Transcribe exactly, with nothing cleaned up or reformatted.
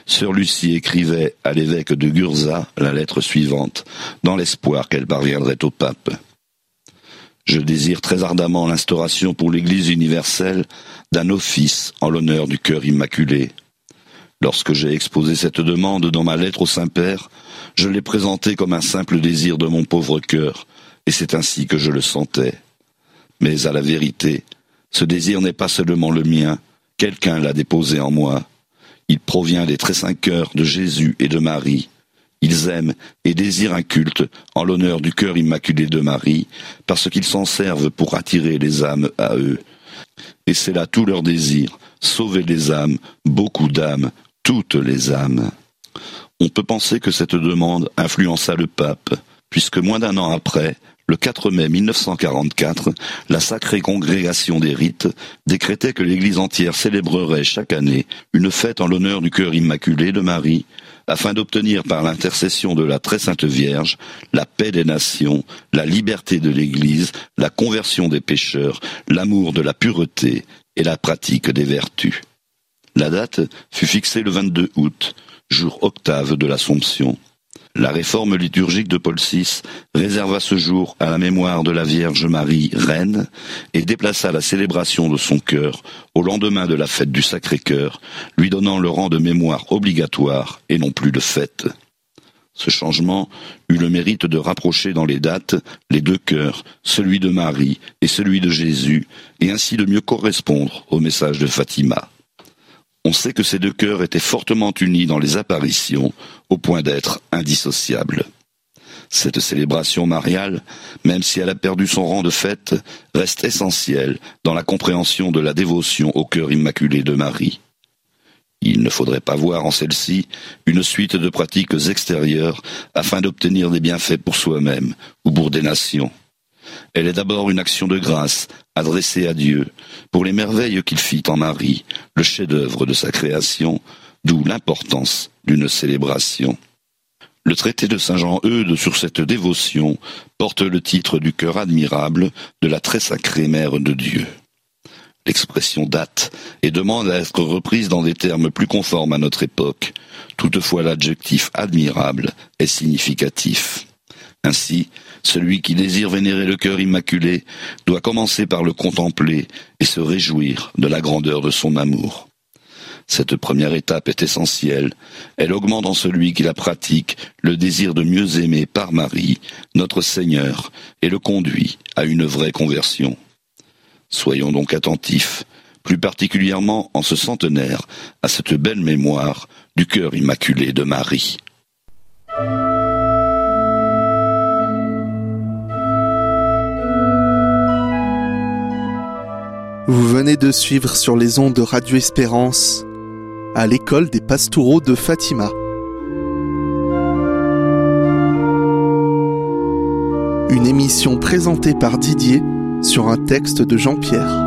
sœur Lucie écrivait à l'évêque de Gurza la lettre suivante, dans l'espoir qu'elle parviendrait au pape. Je désire très ardemment l'instauration pour l'Église universelle d'un office en l'honneur du cœur immaculé. Lorsque j'ai exposé cette demande dans ma lettre au Saint-Père, je l'ai présentée comme un simple désir de mon pauvre cœur, et c'est ainsi que je le sentais. Mais à la vérité, ce désir n'est pas seulement le mien, quelqu'un l'a déposé en moi. Il provient des très saints cœurs de Jésus et de Marie. Ils aiment et désirent un culte en l'honneur du cœur immaculé de Marie, parce qu'ils s'en servent pour attirer les âmes à eux. Et c'est là tout leur désir, sauver les âmes, beaucoup d'âmes, toutes les âmes. On peut penser que cette demande influença le pape, puisque moins d'un an après, le quatre mai mille neuf cent quarante-quatre, la Sacrée Congrégation des Rites décrétait que l'Église entière célébrerait chaque année une fête en l'honneur du cœur immaculé de Marie, afin d'obtenir par l'intercession de la Très Sainte Vierge la paix des nations, la liberté de l'Église, la conversion des pécheurs, l'amour de la pureté et la pratique des vertus. La date fut fixée le vingt-deux août, jour octave de l'Assomption. La réforme liturgique de Paul six réserva ce jour à la mémoire de la Vierge Marie, reine, et déplaça la célébration de son cœur au lendemain de la fête du Sacré-Cœur, lui donnant le rang de mémoire obligatoire et non plus de fête. Ce changement eut le mérite de rapprocher dans les dates les deux cœurs, celui de Marie et celui de Jésus, et ainsi de mieux correspondre au message de Fatima. On sait que ces deux cœurs étaient fortement unis dans les apparitions, au point d'être indissociables. Cette célébration mariale, même si elle a perdu son rang de fête, reste essentielle dans la compréhension de la dévotion au cœur immaculé de Marie. Il ne faudrait pas voir en celle-ci une suite de pratiques extérieures afin d'obtenir des bienfaits pour soi-même ou pour des nations. Elle est d'abord une action de grâce adressée à Dieu pour les merveilles qu'il fit en Marie, le chef-d'œuvre de sa création, d'où l'importance d'une célébration. Le traité de saint Jean-Eudes sur cette dévotion porte le titre du cœur admirable de la très sacrée Mère de Dieu. L'expression date et demande à être reprise dans des termes plus conformes à notre époque. Toutefois, l'adjectif admirable est significatif. Ainsi, celui qui désire vénérer le cœur immaculé doit commencer par le contempler et se réjouir de la grandeur de son amour. Cette première étape est essentielle. Elle augmente en celui qui la pratique le désir de mieux aimer par Marie, notre Seigneur, et le conduit à une vraie conversion. Soyons donc attentifs, plus particulièrement en ce centenaire, à cette belle mémoire du cœur immaculé de Marie. Vous venez de suivre sur les ondes de Radio Espérance, à l'école des Pastoureaux de Fatima. Une émission présentée par Didier sur un texte de Jean-Pierre.